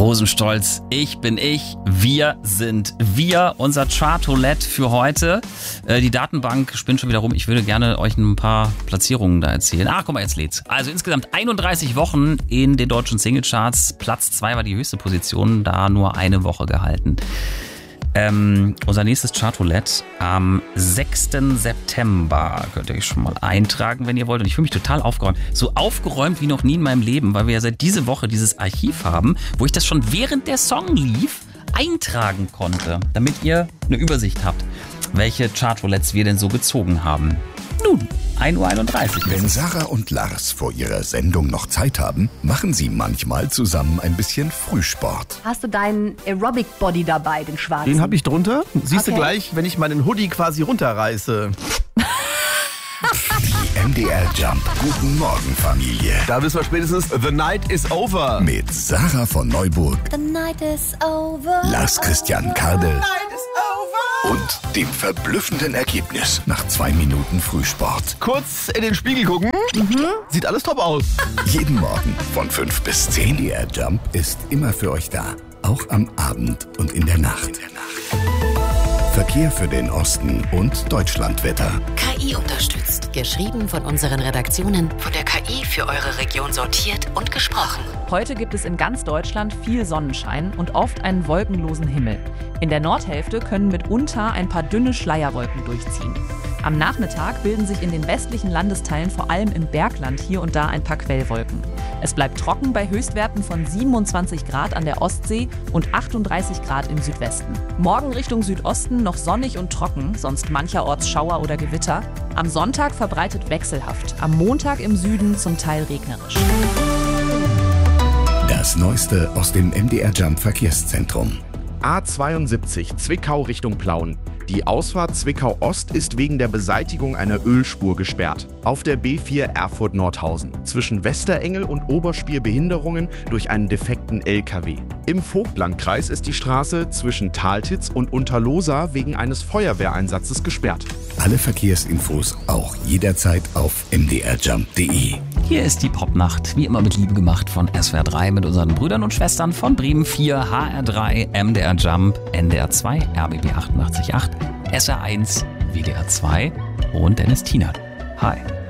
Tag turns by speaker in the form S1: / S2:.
S1: Rosenstolz, ich bin ich, wir sind wir. Unser Chartoulette für heute. Die Datenbank spinnt schon wieder rum. Ich würde gerne euch ein paar Platzierungen da erzählen. Guck mal, jetzt lädt's. Also insgesamt 31 Wochen in den deutschen Singlecharts. Platz 2 war die höchste Position, da nur eine Woche gehalten. Unser nächstes Chartoulette am 6. September. Könnt ihr euch schon mal eintragen, wenn ihr wollt. Und ich fühle mich total aufgeräumt. So aufgeräumt wie noch nie in meinem Leben, weil wir ja seit dieser Woche dieses Archiv haben, wo ich das schon während der Song lief eintragen konnte, damit ihr eine Übersicht habt, welche Chartoulettes wir denn so gezogen haben. Nun, 1.31 Uhr.
S2: Wenn Sarah und Lars vor ihrer Sendung noch Zeit haben, machen sie manchmal zusammen ein bisschen Frühsport.
S3: Hast du deinen Aerobic-Body dabei, den schwarzen?
S4: Den habe ich drunter. Siehst du
S3: Okay.
S4: gleich, wenn ich meinen Hoodie quasi runterreiße.
S2: Die MDR Jump Guten Morgen Familie.
S4: Da wissen wir spätestens, the night is over.
S2: Mit Sarah von Neuburg,
S3: The night is over.
S2: Lars Christian Kardel und dem verblüffenden Ergebnis nach 2 Minuten Frühsport.
S4: Kurz in den Spiegel gucken. Sieht alles top aus.
S2: Jeden Morgen von 5 bis 10. MDR Jump ist immer für euch da. Auch am Abend und in der Nacht. Verkehr für den Osten und Deutschlandwetter.
S5: KI unterstützt. Geschrieben von unseren Redaktionen. Von der KI für eure Region sortiert und gesprochen.
S6: Heute gibt es in ganz Deutschland viel Sonnenschein und oft einen wolkenlosen Himmel. In der Nordhälfte können mitunter ein paar dünne Schleierwolken durchziehen. Am Nachmittag bilden sich in den westlichen Landesteilen, vor allem im Bergland, hier und da ein paar Quellwolken. Es bleibt trocken bei Höchstwerten von 27 Grad an der Ostsee und 38 Grad im Südwesten. Morgen Richtung Südosten noch sonnig und trocken, sonst mancherorts Schauer oder Gewitter. Am Sonntag verbreitet wechselhaft, am Montag im Süden zum Teil regnerisch.
S2: Das Neueste aus dem MDR Jump Verkehrszentrum.
S7: A72 Zwickau Richtung Plauen. Die Ausfahrt Zwickau Ost ist wegen der Beseitigung einer Ölspur gesperrt. Auf der B4 Erfurt-Nordhausen. Zwischen Westerengel und Oberspier Behinderungen durch einen defekten LKW. Im Vogtlandkreis ist die Straße zwischen Taltitz und Unterlohsa wegen eines Feuerwehreinsatzes gesperrt.
S2: Alle Verkehrsinfos auch jederzeit auf mdrjump.de.
S1: Hier ist die Popnacht, wie immer mit Liebe gemacht von SWR 3 mit unseren Brüdern und Schwestern von Bremen 4, HR 3, MDR Jump, NDR 2, RBB 88.8, SR 1, WDR 2 und Dennis Tienert. Hi.